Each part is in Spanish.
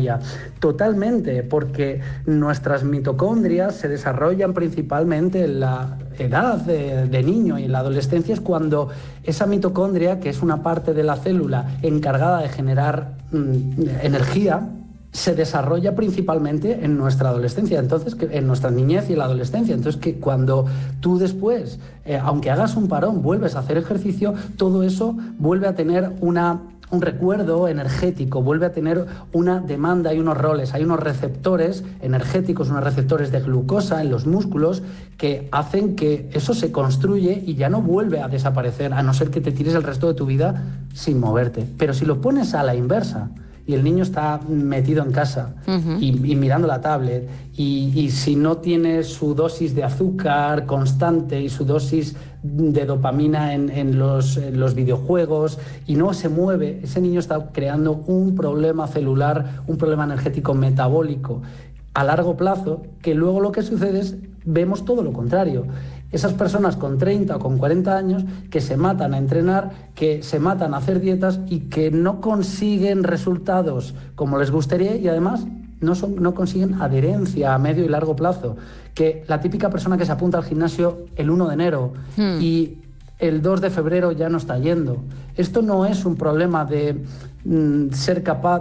desarrolla. Totalmente, porque nuestras mitocondrias se desarrollan principalmente en la edad de niño y en la adolescencia, es cuando esa mitocondria, que es una parte de la célula encargada de generar energía, se desarrolla principalmente en nuestra adolescencia, entonces en nuestra niñez y en la adolescencia. Entonces, que cuando tú después, aunque hagas un parón, vuelves a hacer ejercicio, todo eso vuelve a tener un recuerdo energético, vuelve a tener una demanda y unos roles. Hay unos receptores energéticos, unos receptores de glucosa en los músculos que hacen que eso se construye y ya no vuelve a desaparecer, a no ser que te tires el resto de tu vida sin moverte. Pero si lo pones a la inversa, y el niño está metido en casa y mirando la tablet, y si no tiene su dosis de azúcar constante y su dosis de dopamina en los videojuegos y no se mueve, ese niño está creando un problema celular, un problema energético metabólico a largo plazo, que luego lo que sucede es, vemos todo lo contrario. Esas personas con 30 o con 40 años que se matan a entrenar, que se matan a hacer dietas y que no consiguen resultados como les gustaría y además no consiguen adherencia a medio y largo plazo. Que la típica persona que se apunta al gimnasio el 1 de enero y el 2 de febrero ya no está yendo. Esto no es un problema de ser capaz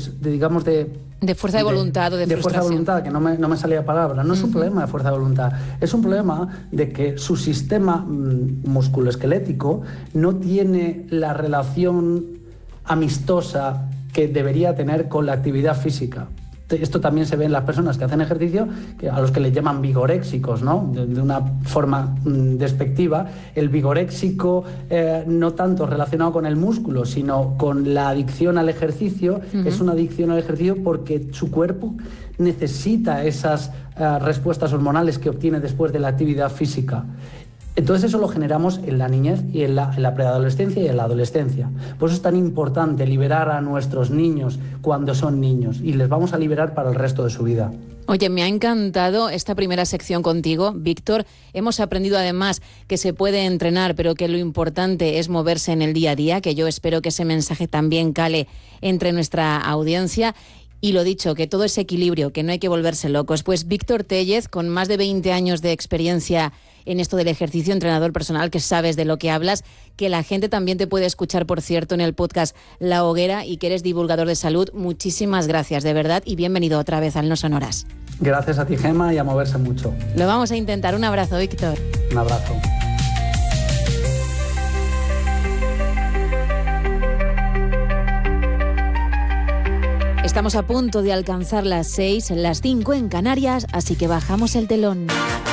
de fuerza de voluntad o de frustración. Fuerza de voluntad, que no me salía palabra. No es un problema de fuerza de voluntad. Es un problema de que su sistema musculoesquelético no tiene la relación amistosa que debería tener con la actividad física. Esto también se ve en las personas que hacen ejercicio, a los que les llaman vigoréxicos, ¿no? De una forma despectiva. El vigoréxico no tanto relacionado con el músculo, sino con la adicción al ejercicio. Es una adicción al ejercicio porque su cuerpo necesita esas respuestas hormonales que obtiene después de la actividad física. Entonces eso lo generamos en la niñez y en la preadolescencia y en la adolescencia. Por eso es tan importante liberar a nuestros niños cuando son niños y les vamos a liberar para el resto de su vida. Oye, me ha encantado esta primera sección contigo, Víctor. Hemos aprendido además que se puede entrenar, pero que lo importante es moverse en el día a día, que yo espero que ese mensaje también cale entre nuestra audiencia. Y lo dicho, que todo es equilibrio, que no hay que volverse locos. Pues Víctor Téllez, con más de 20 años de experiencia en esto del ejercicio, entrenador personal, que sabes de lo que hablas, que la gente también te puede escuchar, por cierto, en el podcast La Hoguera, y que eres divulgador de salud. Muchísimas gracias, de verdad, y bienvenido otra vez al No Sonoras. Gracias a ti, Gemma, y a moverse mucho. Lo vamos a intentar. Un abrazo, Víctor. Un abrazo. Estamos a punto de alcanzar las 6, las 5 en Canarias, así que bajamos el telón.